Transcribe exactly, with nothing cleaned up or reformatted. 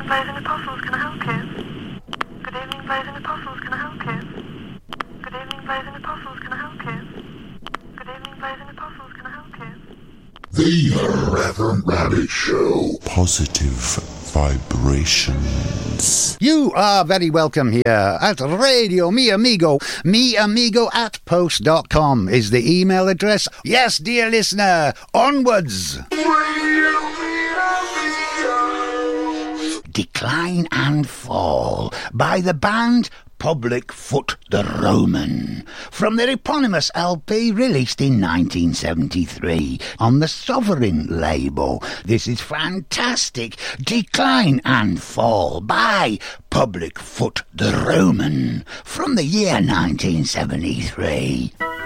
Blazing Apostles, can I help you? Good evening, Blazing Apostles, can I help you? Good evening, Blazing Apostles, can I help you? Good evening, Blazing Apostles, can I help you? The Reverend Rabbit Show. Positive vibrations. You are very welcome here at Radio Mi Amigo. Mi Amigo at post dot com is the email address. Yes, dear listener, onwards. Decline and Fall by the band Public Foot the Roman, from their eponymous L P released in nineteen seventy-three on the Sovereign label. This is fantastic. Decline and Fall by Public Foot the Roman from the year nineteen seventy-three.